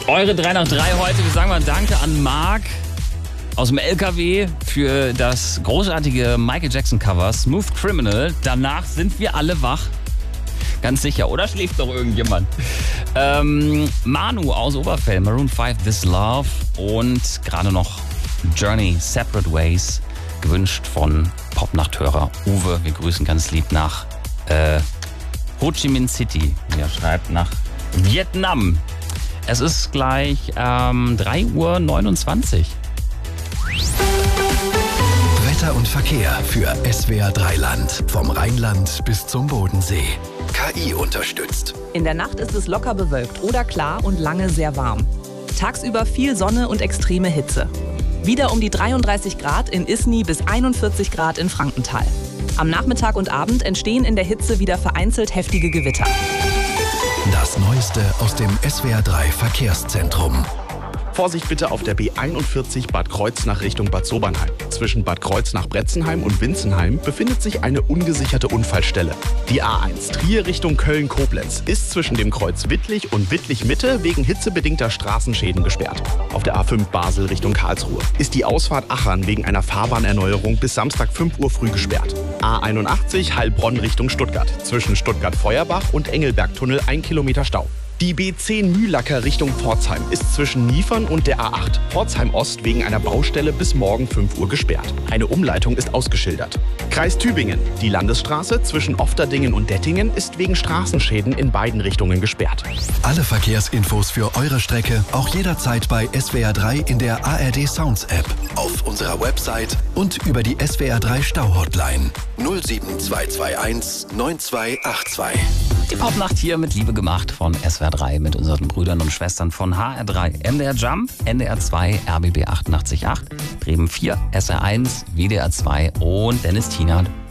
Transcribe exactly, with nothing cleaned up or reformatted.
Eure drei nach drei heute. Wir sagen mal Danke an Marc aus dem L K W für das großartige Michael Jackson Cover Smooth Criminal. Danach sind wir alle wach. Ganz sicher. Oder schläft noch irgendjemand? Ähm, Manu aus Oberfell, Maroon fünf, This Love und gerade noch Journey, Separate Ways, gewünscht von Popnachthörer Uwe. Wir grüßen ganz lieb nach äh, Ho Chi Minh City. Er schreibt nach Vietnam. Es ist gleich ähm, drei Uhr neunundzwanzig. Wetter und Verkehr für S W R drei Land. Vom Rheinland bis zum Bodensee. K I unterstützt. In der Nacht ist es locker bewölkt oder klar und lange sehr warm. Tagsüber viel Sonne und extreme Hitze. Wieder um die dreiunddreißig Grad in Isny bis einundvierzig Grad in Frankenthal. Am Nachmittag und Abend entstehen in der Hitze wieder vereinzelt heftige Gewitter. Das Neueste aus dem S W R drei Verkehrszentrum. Vorsicht bitte auf der B einundvierzig Bad Kreuznach Richtung Bad Sobernheim. Zwischen Bad Kreuznach-Bretzenheim und Winzenheim befindet sich eine ungesicherte Unfallstelle. Die A eins Trier Richtung Köln-Koblenz ist zwischen dem Kreuz Wittlich und Wittlich-Mitte wegen hitzebedingter Straßenschäden gesperrt. Auf der A fünf Basel Richtung Karlsruhe ist die Ausfahrt Achern wegen einer Fahrbahnerneuerung bis Samstag fünf Uhr früh gesperrt. A einundachtzig Heilbronn Richtung Stuttgart. Zwischen Stuttgart-Feuerbach und Engelbergtunnel ein Kilometer Stau. Die B zehn Mühlacker Richtung Pforzheim ist zwischen Niefern und der A acht Pforzheim Ost wegen einer Baustelle bis morgen fünf Uhr gesperrt. Eine Umleitung ist ausgeschildert. Kreis Tübingen. Die Landesstraße zwischen Ofterdingen und Dettingen ist wegen Straßenschäden in beiden Richtungen gesperrt. Alle Verkehrsinfos für eure Strecke auch jederzeit bei S W R drei in der A R D Sounds App, auf unserer Website und über die S W R drei Stau-Hotline null sieben zwei zwei eins neun zwei acht zwei. Die Popnacht hier mit Liebe gemacht von S W R drei mit unseren Brüdern und Schwestern von H R drei, M D R Jump, N D R zwei, R B B achtundachtzig Komma acht, Bremen vier, S R eins, W D R zwei und Dennis Tienert.